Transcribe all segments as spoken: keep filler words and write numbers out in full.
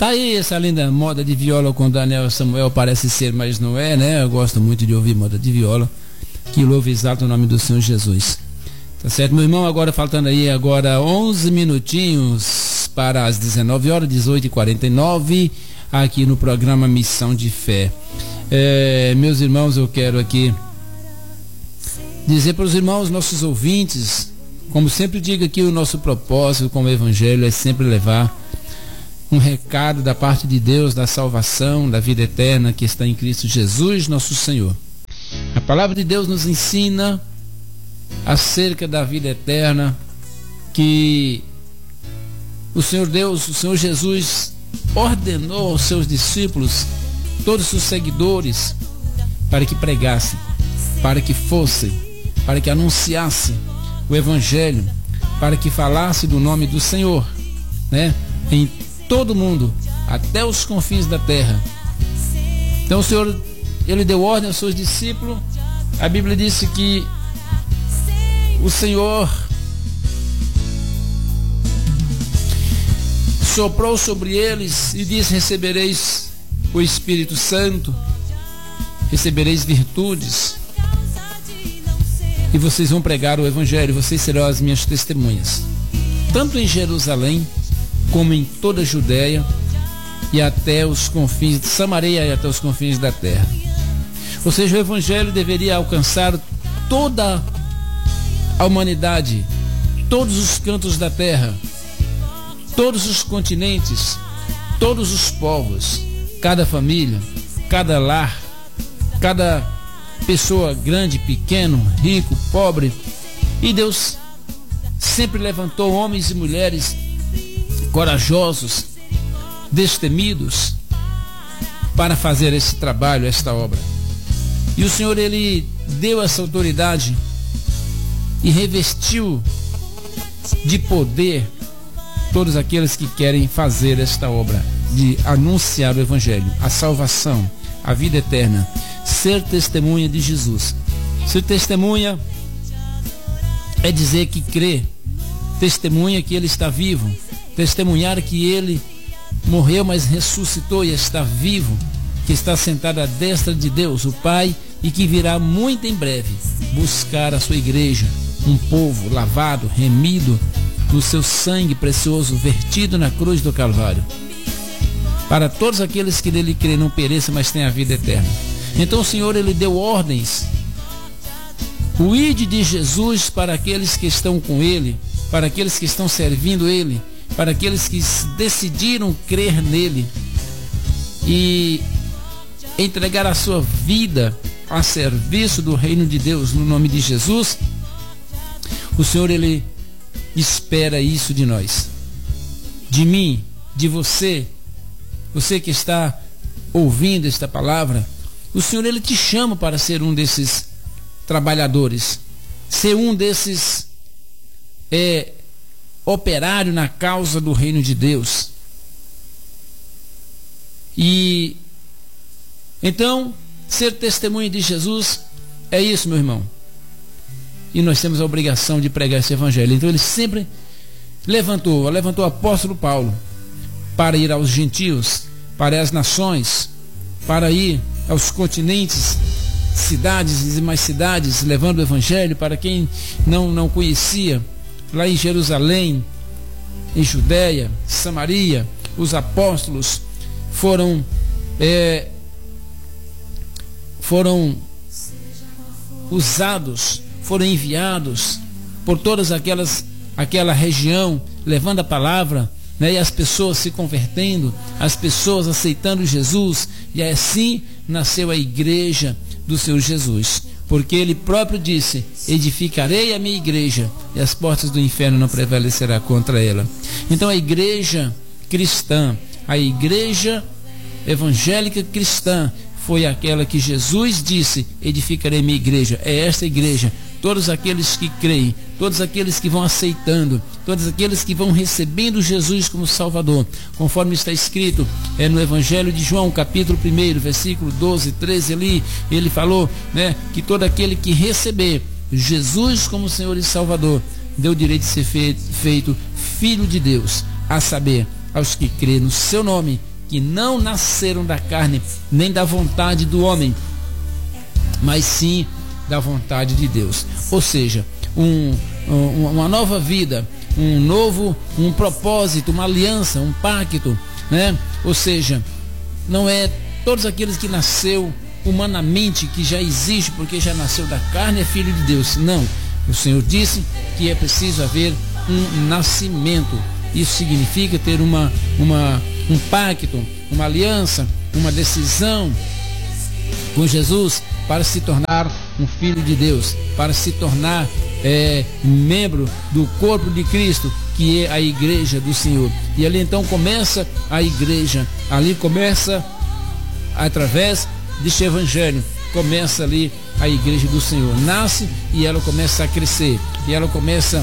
Tá aí essa linda moda de viola com Daniel Samuel, parece ser, mas não é, né? Eu gosto muito de ouvir moda de viola, que louva e exalta o nome do Senhor Jesus. Tá certo, meu irmão? Agora faltando aí agora onze minutinhos para as dezenove horas, dezoito e quarenta e nove, aqui no programa Missão de Fé. É, meus irmãos, eu quero aqui dizer para os irmãos, nossos ouvintes, como sempre digo aqui, o nosso propósito com o Evangelho é sempre levar um recado da parte de Deus, da salvação, da vida eterna que está em Cristo Jesus, nosso Senhor. A palavra de Deus nos ensina acerca da vida eterna, que o Senhor Deus, o Senhor Jesus ordenou aos seus discípulos, todos os seus seguidores, para que pregassem, para que fossem, para que anunciassem o Evangelho, para que falasse do nome do Senhor, né? Em todo mundo, até os confins da terra. Então o Senhor, ele deu ordem aos seus discípulos. A Bíblia disse que o Senhor soprou sobre eles e disse: recebereis o Espírito Santo, recebereis virtudes, e vocês vão pregar o Evangelho, vocês serão as minhas testemunhas, tanto em Jerusalém como em toda a Judéia e até os confins de Samaria e até os confins da terra. Ou seja, o Evangelho deveria alcançar toda a humanidade, todos os cantos da terra, todos os continentes, todos os povos, cada família, cada lar, cada pessoa grande, pequeno, rico, pobre. E Deus sempre levantou homens e mulheres corajosos, destemidos, para fazer esse trabalho, esta obra. E o Senhor, ele deu essa autoridade e revestiu de poder todos aqueles que querem fazer esta obra de anunciar o Evangelho, a salvação, a vida eterna, ser testemunha de Jesus. Ser testemunha é dizer que crê, testemunha que ele está vivo, testemunhar que ele morreu, mas ressuscitou e está vivo, que está sentado à destra de Deus, o Pai, e que virá muito em breve buscar a sua igreja, um povo lavado, remido no seu sangue precioso vertido na cruz do Calvário, para todos aqueles que nele crêem não pereçam, mas tenham a vida eterna. Então o Senhor, ele deu ordens, o ide de Jesus para aqueles que estão com ele, para aqueles que estão servindo ele, para aqueles que decidiram crer nele e entregar a sua vida a serviço do reino de Deus no nome de Jesus. O Senhor, ele espera isso de nós, de mim, de você, você que está ouvindo esta palavra. O Senhor, ele te chama para ser um desses trabalhadores, ser um desses é, operário na causa do reino de Deus. E então, ser testemunha de Jesus é isso, meu irmão. E nós temos a obrigação de pregar esse Evangelho. Então ele sempre levantou, levantou o apóstolo Paulo para ir aos gentios, para as nações, para ir aos continentes, cidades e mais cidades, levando o Evangelho para quem não, não conhecia. Lá em Jerusalém, em Judéia, Samaria, os apóstolos foram é, foram usados, foram enviados por todas aquelas aquela região, levando a palavra, né, e as pessoas se convertendo, as pessoas aceitando Jesus, e assim nasceu a igreja do Senhor Jesus, porque ele próprio disse: edificarei a minha igreja e as portas do inferno não prevalecerá contra ela. Então a igreja cristã, a igreja evangélica cristã, foi aquela que Jesus disse: edificarei minha igreja. É esta igreja, todos aqueles que creem, todos aqueles que vão aceitando, todos aqueles que vão recebendo Jesus como Salvador, conforme está escrito é no Evangelho de João, capítulo um, versículo doze, treze, ali ele falou, né, que todo aquele que receber Jesus como Senhor e Salvador deu o direito de ser feito, feito filho de Deus, a saber, aos que crêem no seu nome que não nasceram da carne, nem da vontade do homem, mas sim da vontade de Deus. Ou seja, um, um, uma nova vida, um novo, um propósito, uma aliança, um pacto, né? Ou seja, não é todos aqueles que nasceu humanamente, que já existe porque já nasceu da carne, é filho de Deus. Não, o Senhor disse que é preciso haver um nascimento. Isso significa ter uma, uma, um pacto, uma aliança, uma decisão com Jesus para se tornar um filho de Deus, para se tornar é, membro do corpo de Cristo, que é a igreja do Senhor. E ali então começa a igreja, ali começa através deste evangelho, começa ali a igreja do Senhor, nasce e ela começa a crescer, e ela começa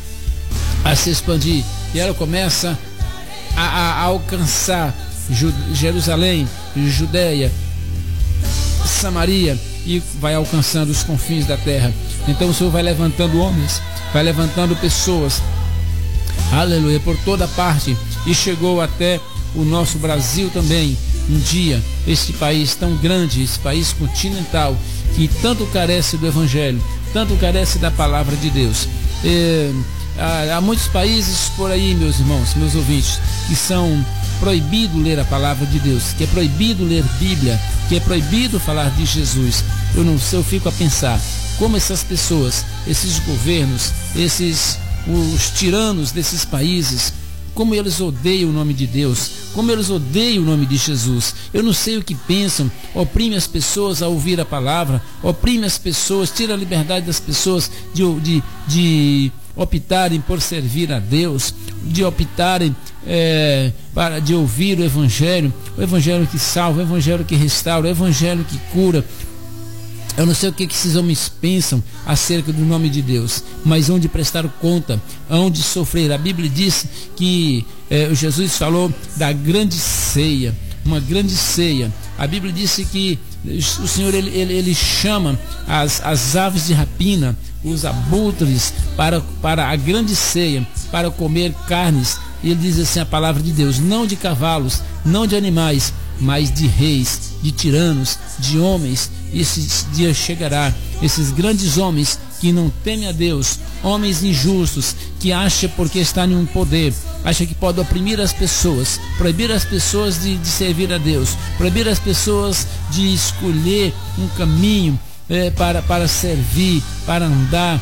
a se expandir, e ela começa a, a, a alcançar Jerusalém, Judeia, Samaria, e vai alcançando os confins da terra. Então o Senhor vai levantando homens, vai levantando pessoas, aleluia, por toda parte, e chegou até o nosso Brasil também. Um dia, este país tão grande, esse país continental, que tanto carece do evangelho, tanto carece da palavra de Deus. É, há, há muitos países por aí, meus irmãos, meus ouvintes, que são proibido ler a palavra de Deus, que é proibido ler Bíblia, que é proibido falar de Jesus. Eu não sei, eu fico a pensar como essas pessoas, esses governos, esses os tiranos desses países, como eles odeiam o nome de Deus, como eles odeiam o nome de Jesus. Eu não sei o que pensam, oprime as pessoas a ouvir a palavra, oprime as pessoas, tira a liberdade das pessoas de, de, de optarem por servir a Deus, de optarem é, para, de ouvir o Evangelho, o Evangelho que salva, o Evangelho que restaura, o Evangelho que cura. Eu não sei o que, que esses homens pensam acerca do nome de Deus, mas hão de prestar conta, hão de sofrer. A Bíblia diz que eh, Jesus falou da grande ceia, uma grande ceia. A Bíblia disse que o Senhor ele, ele, ele chama as, as aves de rapina, os abutres, para, para a grande ceia, para comer carnes. E ele diz assim a palavra de Deus: não de cavalos, não de animais, mas de reis, de tiranos, de homens. Esse dia chegará, esses grandes homens que não temem a Deus, homens injustos, que acham porque está em um poder, acham que pode oprimir as pessoas, proibir as pessoas de, de servir a Deus, proibir as pessoas de escolher um caminho é, para, para servir, para andar,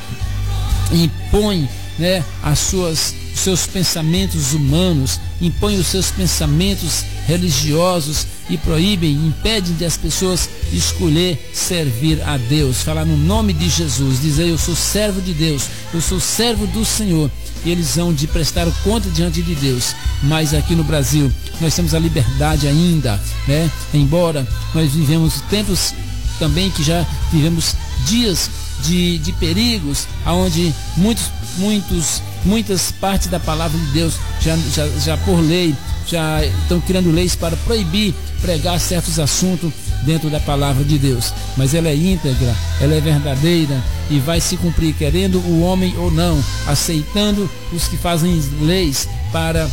impõe, né, as suas, os seus pensamentos humanos, impõe os seus pensamentos religiosos e proíbem, impedem de as pessoas escolher servir a Deus, falar no nome de Jesus, dizer: eu sou servo de Deus, eu sou servo do Senhor. E eles vão de prestar conta diante de Deus. Mas aqui no Brasil nós temos a liberdade ainda, né? Embora nós vivemos tempos também que já vivemos dias de, de perigos, aonde muitos, muitos, muitas partes da palavra de Deus já, já, já por lei já estão criando leis para proibir pregar certos assuntos dentro da palavra de Deus, mas ela é íntegra, ela é verdadeira e vai se cumprir, querendo o homem ou não, aceitando os que fazem leis para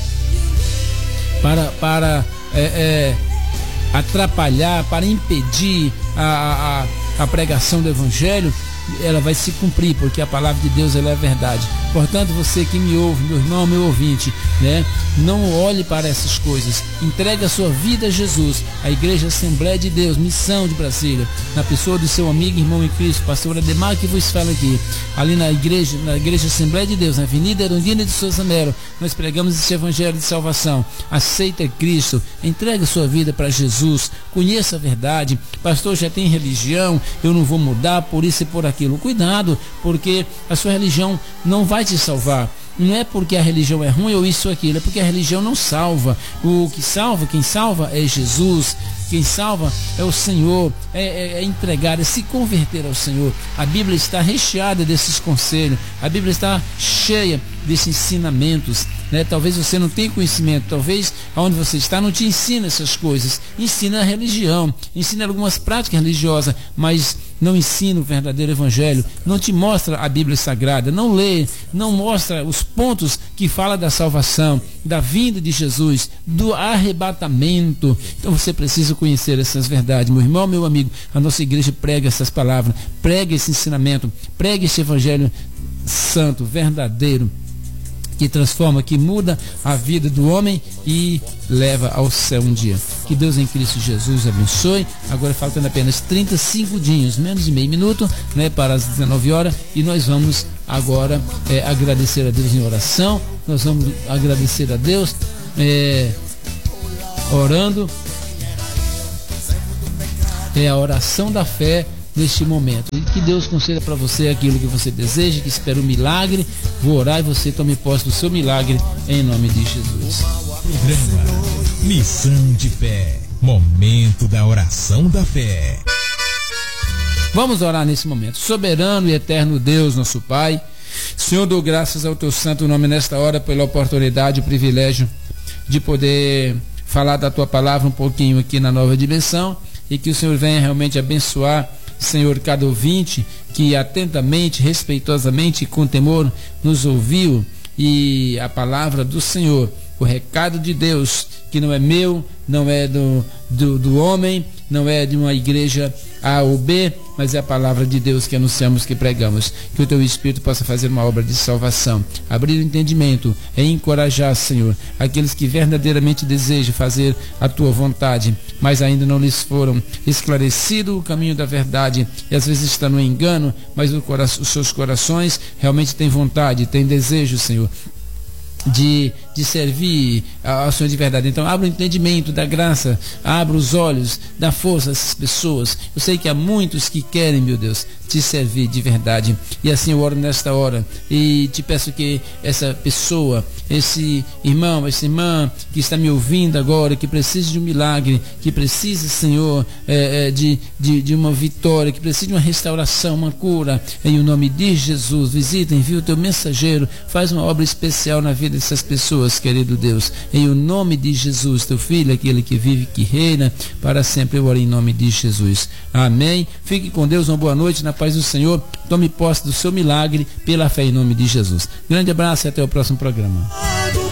para, para é, é, atrapalhar, para impedir a, a, a pregação do evangelho. Ela vai se cumprir, porque a palavra de Deus ela é verdade. Portanto, você que me ouve, meu irmão, meu ouvinte, né, não olhe para essas coisas, entregue a sua vida a Jesus. A Igreja Assembleia de Deus, Missão de Brasília, na pessoa do seu amigo e irmão em Cristo, pastor Ademar, que vos fala aqui, ali na igreja, na Igreja Assembleia de Deus, na Avenida Erundina de Souza Melo, nós pregamos esse evangelho de salvação. Aceita Cristo, entregue a sua vida para Jesus, conheça a verdade. Pastor, já tem religião, eu não vou mudar por isso e por aquilo. Cuidado, porque a sua religião não vai te salvar. Não é porque a religião é ruim ou isso ou aquilo, é porque a religião não salva. O que salva, quem salva é Jesus. Quem salva é o Senhor, é, é, é entregar, é se converter ao Senhor. A Bíblia está recheada desses conselhos, a Bíblia está cheia desses ensinamentos. né? Talvez você não tenha conhecimento, talvez aonde você está não te ensina essas coisas. Ensina a religião, ensina algumas práticas religiosas, mas não ensina o verdadeiro evangelho, não te mostra a Bíblia Sagrada, não lê, não mostra os pontos que fala da salvação, da vinda de Jesus, do arrebatamento. Então você precisa conhecer essas verdades, meu irmão, meu amigo. A nossa igreja prega essas palavras, prega esse ensinamento, prega esse evangelho santo, verdadeiro, que transforma, que muda a vida do homem e leva ao céu um dia. Que Deus em Cristo Jesus abençoe. Agora faltando apenas trinta segundinhos, menos de meio minuto, né, para as dezenove horas, e nós vamos agora é, agradecer a Deus em oração. Nós vamos agradecer a Deus é, orando. É a oração da fé neste momento, e que Deus conceda para você aquilo que você deseja, que espera um milagre. Vou orar e você tome posse do seu milagre em nome de Jesus. Programa Missão de Fé, momento da oração da fé. Vamos orar nesse momento. Soberano e eterno Deus, nosso Pai, Senhor, dou graças ao teu santo nome nesta hora pela oportunidade, o privilégio de poder falar da tua palavra um pouquinho aqui na Nova Dimensão, e que o Senhor venha realmente abençoar, Senhor, cada ouvinte que atentamente, respeitosamente e com temor nos ouviu, e a palavra do Senhor, o recado de Deus, que não é meu, não é do, do, do homem, não é de uma igreja A ou B, mas é a palavra de Deus que anunciamos, que pregamos. Que o teu Espírito possa fazer uma obra de salvação, abrir o entendimento e encorajar, Senhor, aqueles que verdadeiramente desejam fazer a tua vontade, mas ainda não lhes foram esclarecido o caminho da verdade, e às vezes está no engano, mas o cora- os seus corações realmente têm vontade, têm desejo, Senhor, de, de servir ao Senhor de verdade. Então abra o entendimento da graça, abra os olhos, dá força a essas pessoas. Eu sei que há muitos que querem, meu Deus, te servir de verdade, e assim eu oro nesta hora e te peço que essa pessoa, esse irmão, essa irmã que está me ouvindo agora, que precisa de um milagre, que precisa, Senhor, é, é, de, de, de uma vitória, que precisa de uma restauração, uma cura, em o nome de Jesus, visita, envia o teu mensageiro, faz uma obra especial na vida dessas pessoas, querido Deus, em o nome de Jesus, teu filho, aquele que vive, que reina para sempre. Eu oro em nome de Jesus, amém. Fique com Deus, uma boa noite, na paz do Senhor. Tome posse do seu milagre pela fé em nome de Jesus. Grande abraço e até o próximo programa.